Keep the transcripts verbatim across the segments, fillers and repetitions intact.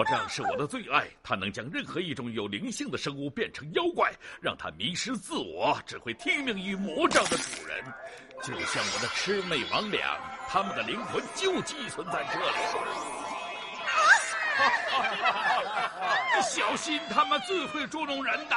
杖是我的最爱，它能将任何一种有灵性的生物变成妖怪，让它迷失自我，只会听命于魔杖的主人。就像我的魑魅魍魉，他们的灵魂就寄存在这里。小心，他们最会捉弄人的。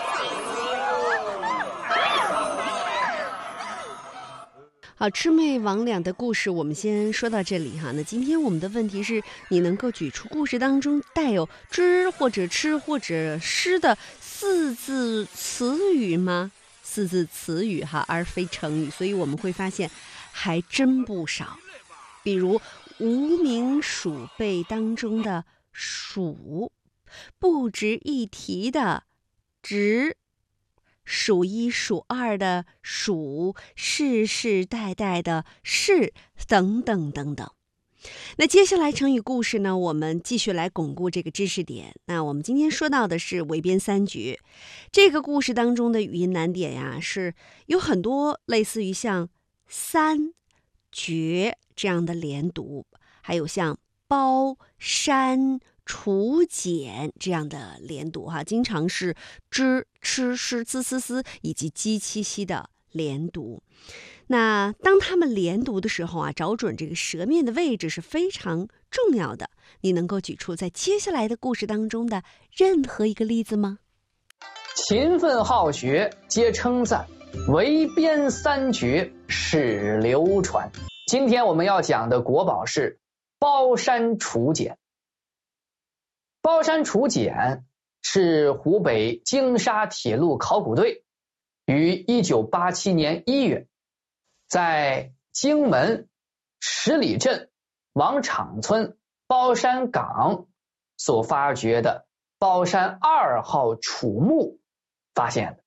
好，魑魅魍魉的故事我们先说到这里哈。那今天我们的问题是，你能够举出故事当中带有知或者吃或者诗的四字词语吗？四字词语哈，而非成语。所以我们会发现还真不少。比如无名鼠辈当中的鼠，不值一提的值，数一数二的数，世世代代的世，等等等等。那接下来成语故事呢，我们继续来巩固这个知识点。那我们今天说到的是围边三绝，这个故事当中的语音难点呀，是有很多类似于像三绝这样的连读，还有像包山楚简这样的连读哈，经常是知吃诗呲呲呲以及鸡七七的连读。那当他们连读的时候啊，找准这个舌面的位置是非常重要的。你能够举出在接下来的故事当中的任何一个例子吗？ 勤奋好学皆称赞，围边三绝史流传。今天我们要讲的国宝是包山楚简。包山楚简是湖北京沙铁路考古队于一九八七年一月在荆门十里镇王场村包山岗所发掘的包山二号楚墓发现的。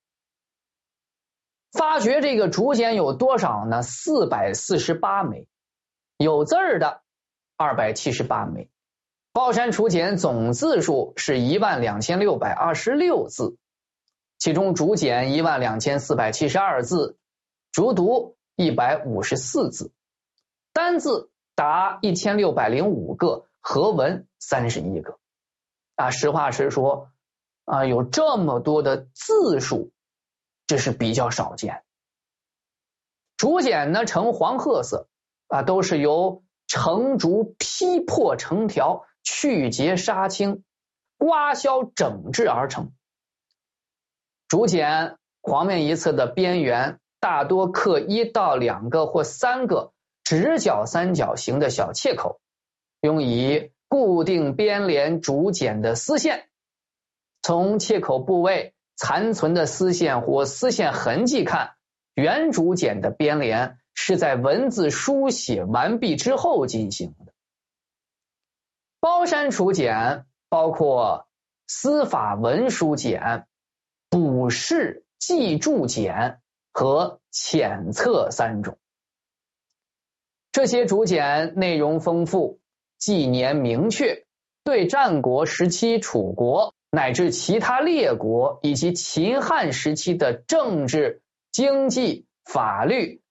发掘这个竹简有多少呢？四百四十八枚，有字儿的二百七十八枚。包山楚简总字数是一万两千六百二十六字，其中竹简一万两千四百七十二字，竹牍一百五十四字，单字达一千六百零五个，合文三十一个。啊，实话实说，啊，有这么多的字数，这是比较少见。竹简呢呈黄褐色，啊，都是由成竹劈破成条，去结杀青，刮削整制而成。竹简黄面一侧的边缘大多刻一到两个或三个直角三角形的小切口，用以固定边连竹简的丝线。从切口部位残存的丝线或丝线痕迹看，原竹简的边连是在文字书写完毕之后进行的。包山楚简包括司法文书简、卜筮记注简和浅测三种。这些竹简内容丰富，纪年明确，对战国时期楚国乃至其他列国以及秦汉时期的政治、经济、法律、